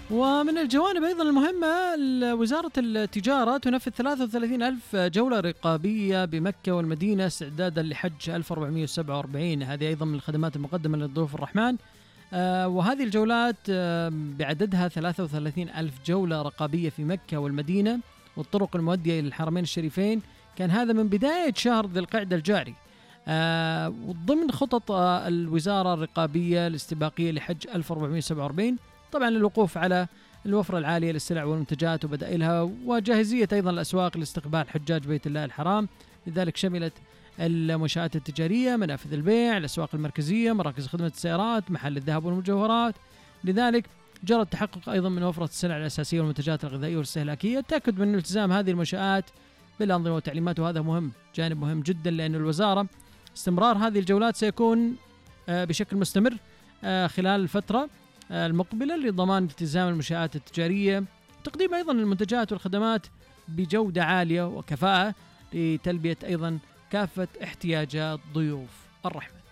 ومن الجوانب أيضا المهمة، وزارة التجارة تنفذ 33 ألف جولة رقابية بمكة والمدينة استعدادا لحج 1447. هذه أيضا من الخدمات المقدمة للضيوف الرحمن. وهذه الجولات بعددها 33 ألف جولة رقابية في مكة والمدينة والطرق المؤدية إلى الحرمين الشريفين. كان هذا من بداية شهر ذي القعدة الجاري. وضمن خطط الوزارة الرقابية الاستباقية لحج 1447 طبعا الوقوف على الوفرة العالية للسلع والمنتجات وبدائلها، وجاهزية أيضا الأسواق لاستقبال حجاج بيت الله الحرام. لذلك شملت المنشآت التجارية، منافذ البيع، الأسواق المركزية، مراكز خدمة السيارات، محل الذهب والمجوهرات. لذلك جرى التحقق أيضا من وفرة السلع الأساسية والمنتجات الغذائية والاستهلاكية. التأكد من التزام هذه المنشآت بالأنظمة والتعليمات، وهذا مهم، جانب مهم جدا، لأن الوزارة استمرار هذه الجولات سيكون بشكل مستمر خلال الفترة المقبلة لضمان التزام المنشآت التجارية، تقديم أيضا المنتجات والخدمات بجودة عالية وكفاءة لتلبية أيضا كافة احتياجات ضيوف الرحمن.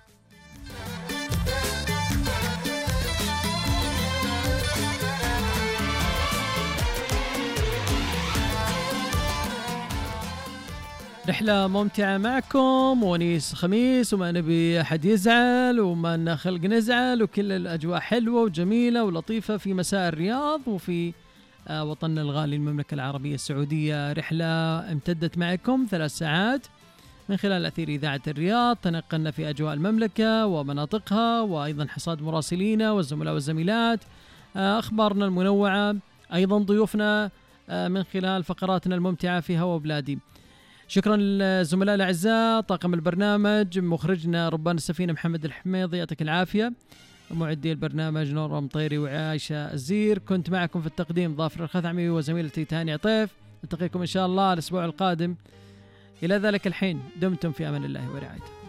رحلة ممتعة معكم، ونيس خميس، وما نبي أحد يزعل وما لنا خلق نزعل، وكل الأجواء حلوة وجميلة ولطيفة في مساء الرياض وفي وطننا الغالي المملكة العربية السعودية. رحلة امتدت معكم 3 ساعات من خلال أثير إذاعة الرياض. تنقلنا في أجواء المملكة ومناطقها، وأيضا حصاد مراسلينا والزملاء والزميلات، أخبارنا المنوعة، أيضا ضيوفنا من خلال فقراتنا الممتعة في هوا بلادي. شكرا للزملاء الأعزاء، طاقم البرنامج، مخرجنا ربان السفينة محمد الحميض، يعطيك العافية، معدي البرنامج نور مطيري وعائشة الزير. كنت معكم في التقديم ظافر الخثعمي وزميلتي تاني عطيف. نلتقيكم إن شاء الله الأسبوع القادم. إلى ذلك الحين دمتم في أمان الله ورعايته.